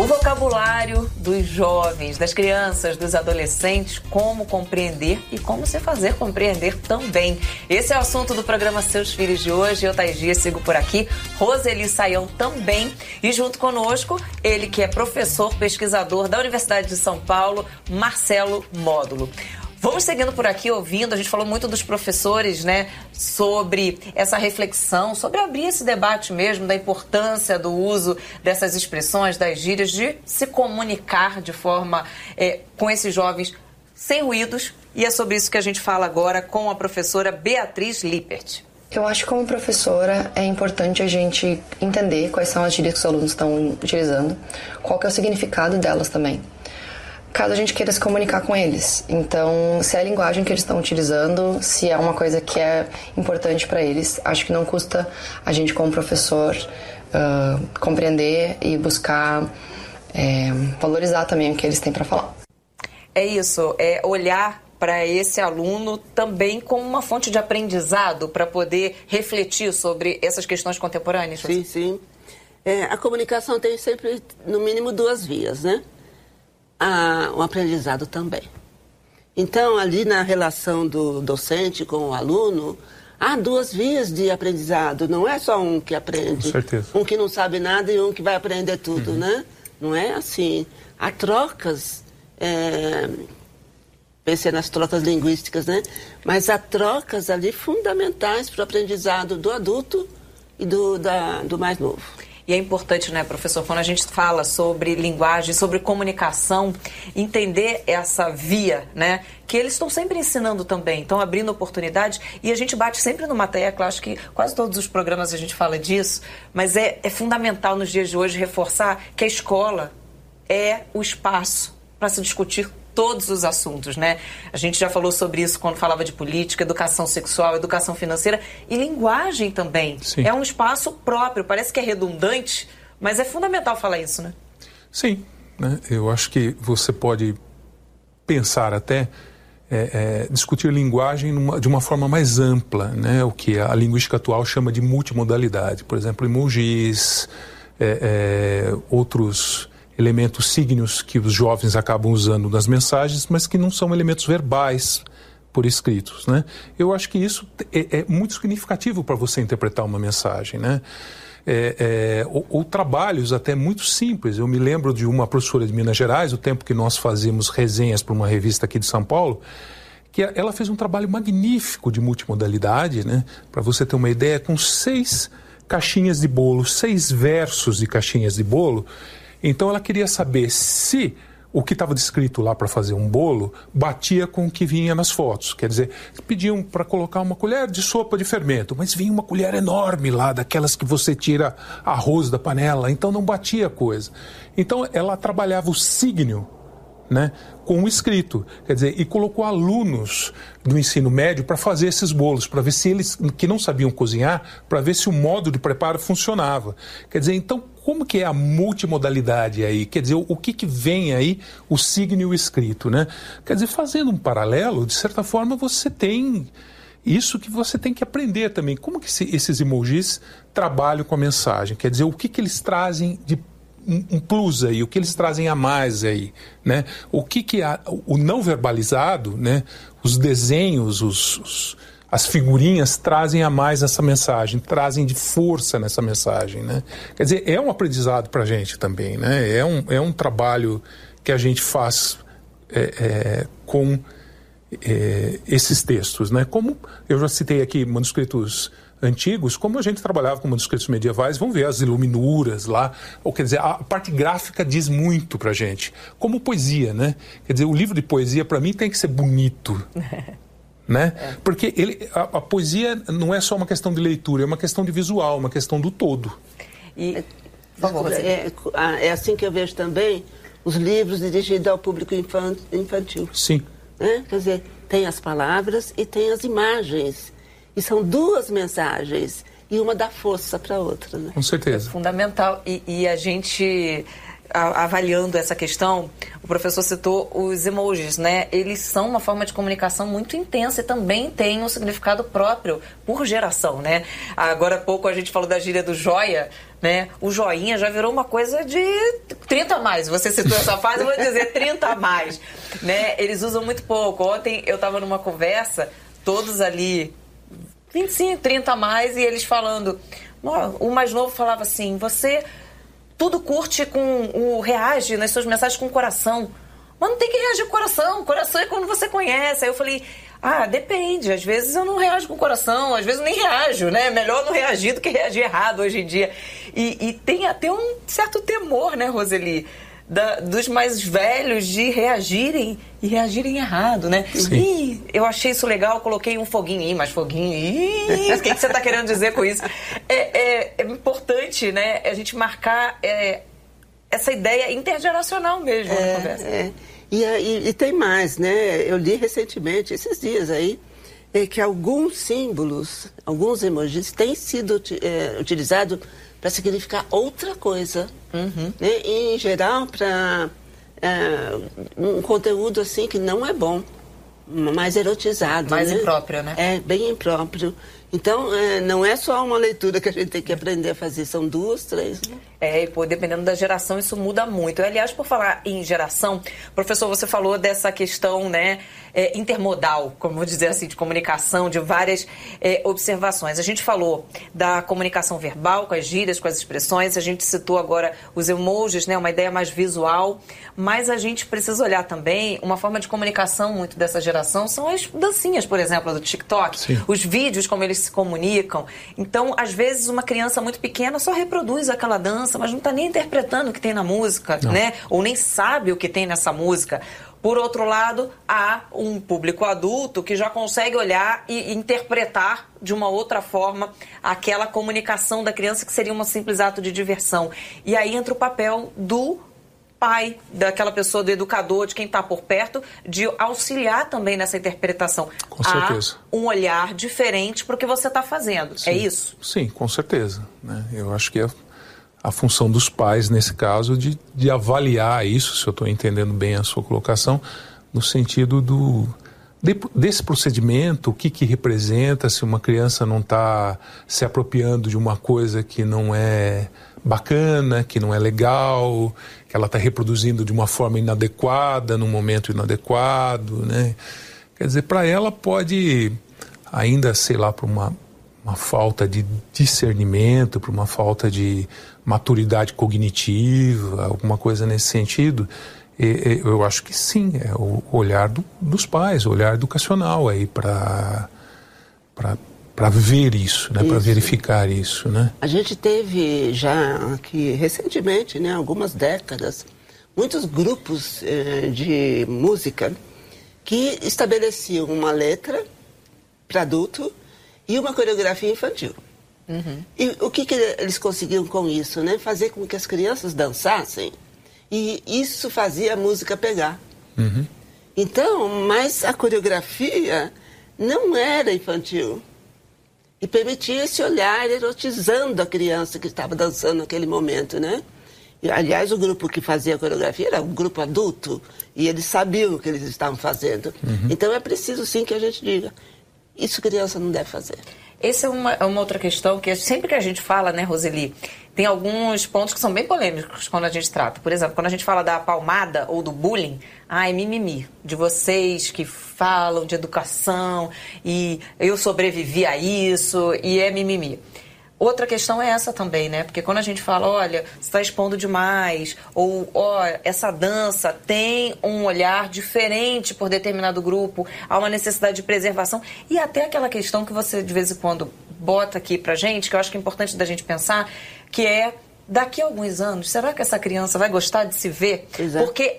O vocabulário dos jovens, das crianças, dos adolescentes, como compreender e como se fazer compreender também. Esse é o assunto do programa Seus Filhos de hoje. Eu, Thais Dias, sigo por aqui. Roseli Saião também. E junto conosco, ele que é professor, pesquisador da Universidade de São Paulo, Marcelo Módulo. Vamos seguindo por aqui, ouvindo. A gente falou muito dos professores, né, sobre essa reflexão, sobre abrir esse debate mesmo, da importância do uso dessas expressões, das gírias, de se comunicar de forma com esses jovens sem ruídos. E é sobre isso que a gente fala agora com a professora Beatriz Lippert. Eu acho que como professora é importante a gente entender quais são as gírias que os alunos estão utilizando, qual que é o significado delas também, caso a gente queira se comunicar com eles. Então, se é a linguagem que eles estão utilizando, se é uma coisa que é importante para eles, acho que não custa a gente, como professor, compreender e buscar valorizar também o que eles têm para falar. É isso, é olhar para esse aluno também como uma fonte de aprendizado para poder refletir sobre essas questões contemporâneas. Sim, sim. A comunicação tem sempre, no mínimo, duas vias, né? Um aprendizado também. Então, ali na relação do docente com o aluno, há duas vias de aprendizado. Não é só um que aprende, com certeza, um que não sabe nada e um que vai aprender tudo, né? Não é assim. Há trocas, pensei nas trocas linguísticas, né? Mas há trocas ali fundamentais para o aprendizado do adulto e do mais novo. E é importante, né, professor, quando a gente fala sobre linguagem, sobre comunicação, entender essa via, né, que eles estão sempre ensinando também, estão abrindo oportunidades, e a gente bate sempre numa tecla, acho que quase todos os programas a gente fala disso, mas é fundamental nos dias de hoje reforçar que a escola é o espaço para se discutir todos os assuntos, né? A gente já falou sobre isso quando falava de política, educação sexual, educação financeira e linguagem também. Sim. É um espaço próprio, parece que é redundante, mas é fundamental falar isso, né? Sim, né? Eu acho que você pode pensar até discutir linguagem de uma forma mais ampla, né? O que a linguística atual chama de multimodalidade. Por exemplo, emojis, outros elementos signos que os jovens acabam usando nas mensagens, mas que não são elementos verbais por escritos, né? Eu acho que isso é muito significativo para você interpretar uma mensagem, né? Ou trabalhos até muito simples. Eu me lembro de uma professora de Minas Gerais, o tempo que nós fazíamos resenhas para uma revista aqui de São Paulo, que ela fez um trabalho magnífico de multimodalidade, né? Para você ter uma ideia, com 6 caixinhas de bolo, 6 versos de caixinhas de bolo. Então ela queria saber se o que estava descrito lá para fazer um bolo batia com o que vinha nas fotos. Quer dizer, pediam para colocar uma colher de sopa de fermento, mas vinha uma colher enorme lá, daquelas que você tira arroz da panela, então não batia a coisa. Então ela trabalhava o signo, né, com o escrito, quer dizer, e colocou alunos do ensino médio para fazer esses bolos, para ver se eles, que não sabiam cozinhar, para ver se o modo de preparo funcionava. Quer dizer, então, como que é a multimodalidade aí? Quer dizer, o que vem aí, o signo e o escrito, né? Quer dizer, fazendo um paralelo, de certa forma você tem isso que você tem que aprender também. Como que esses emojis trabalham com a mensagem? Quer dizer, o que eles trazem de um plus aí, o que eles trazem a mais aí, né? O que o não verbalizado, né? Os desenhos, as figurinhas trazem a mais essa mensagem, trazem de força nessa mensagem, né? Quer dizer, é um aprendizado para a gente também, né? É um trabalho que a gente faz com esses textos, né? Como eu já citei aqui manuscritos antigos, como a gente trabalhava com manuscritos medievais, vamos ver as iluminuras lá, ou quer dizer, a parte gráfica diz muito pra gente, como poesia, né? Quer dizer, o livro de poesia para mim tem que ser bonito, né? Porque a poesia não é só uma questão de leitura, é uma questão de visual, uma questão do todo. E é assim que eu vejo também os livros dirigidos ao público infantil. Sim. Né? Quer dizer, tem as palavras e tem as imagens. E são duas mensagens, e uma dá força para a outra, né? Com certeza. É fundamental. E a gente, avaliando essa questão, o professor citou os emojis, né? Eles são uma forma de comunicação muito intensa e também têm um significado próprio por geração, né? Agora há pouco a gente falou da gíria do joia, né? O joinha já virou uma coisa de 30 a mais. Você citou essa fase, eu vou dizer 30 a mais, né? Eles usam muito pouco. Ontem eu estava numa conversa, todos ali 25, 30 a mais, e eles falando... O mais novo falava assim, você tudo curte reage nas suas mensagens com o coração. Mas não tem que reagir com o coração. O coração é quando você conhece. Aí eu falei, depende. Às vezes eu não reajo com o coração, às vezes eu nem reajo, né? Melhor não reagir do que reagir errado hoje em dia. E tem até um certo temor, né, Roseli? Dos mais velhos de reagirem e reagirem errado, né? Ih, eu achei isso legal, coloquei um foguinho, mais foguinho. O que você está querendo dizer com isso? É importante, né, a gente marcar essa ideia intergeracional mesmo na conversa. E tem mais, né? Eu li recentemente, esses dias aí, que alguns símbolos, alguns emojis têm sido utilizados para significar outra coisa. Né? E, em geral, para um conteúdo assim que não é bom, mais erotizado. Mais impróprio, né? É, bem impróprio. Então, não é só uma leitura que a gente tem que aprender a fazer, são 2, 3. Né? E dependendo da geração, isso muda muito. Aliás, por falar em geração, professor, você falou dessa questão, né, intermodal, como vou dizer assim, de comunicação, de várias observações. A gente falou da comunicação verbal, com as gírias, com as expressões, a gente citou agora os emojis, né, uma ideia mais visual, mas a gente precisa olhar também, uma forma de comunicação muito dessa geração são as dancinhas, por exemplo, do TikTok, Sim. Os vídeos, como eles se comunicam. Então, às vezes, uma criança muito pequena só reproduz aquela dança, mas não está nem interpretando o que tem na música, né? Ou nem sabe o que tem nessa música. Por outro lado, há um público adulto que já consegue olhar e interpretar de uma outra forma aquela comunicação da criança que seria um simples ato de diversão. E aí entra o papel do pai, daquela pessoa, do educador, de quem está por perto, de auxiliar também nessa interpretação. Com certeza. Há um olhar diferente para o que você está fazendo. Sim. É isso? Sim, com certeza. Né? Eu acho que a função dos pais, nesse caso, de avaliar isso, se eu estou entendendo bem a sua colocação, no sentido desse procedimento, o que representa, se uma criança não está se apropriando de uma coisa que não é bacana, que não é legal, que ela está reproduzindo de uma forma inadequada, num momento inadequado, né? Quer dizer, para ela pode, ainda, sei lá, por uma falta de discernimento, por uma falta de maturidade cognitiva, alguma coisa nesse sentido, eu acho que sim, é o olhar dos pais, o olhar educacional aí para ver isso, né, para verificar isso, né? A gente teve já aqui recentemente, né, algumas décadas, muitos grupos de música que estabeleciam uma letra para adulto e uma coreografia infantil. E o que eles conseguiam com isso, né? Fazer com que as crianças dançassem, e isso fazia a música pegar. Então, mas a coreografia não era infantil. E permitia esse olhar erotizando a criança que estava dançando naquele momento, né? E, aliás, o grupo que fazia a coreografia era um grupo adulto, e eles sabiam o que eles estavam fazendo. Então é preciso, sim, que a gente diga, isso criança não deve fazer. Essa é uma outra questão que sempre que a gente fala, né, Roseli, tem alguns pontos que são bem polêmicos quando a gente trata. Por exemplo, quando a gente fala da palmada ou do bullying, é mimimi, de vocês que falam de educação e eu sobrevivi a isso e é mimimi. Outra questão é essa também, né? Porque quando a gente fala, olha, você está expondo demais, ou, essa dança tem um olhar diferente por determinado grupo, há uma necessidade de preservação, e até aquela questão que você de vez em quando bota aqui pra gente, que eu acho que é importante da gente pensar, que é, daqui a alguns anos, será que essa criança vai gostar de se ver? Exato. Porque